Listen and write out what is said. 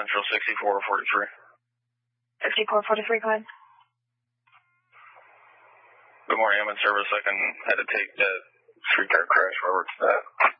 Central 6443. 6443, go ahead. Good morning, I'm in service. I can head to take that streetcar crash wherever it's at.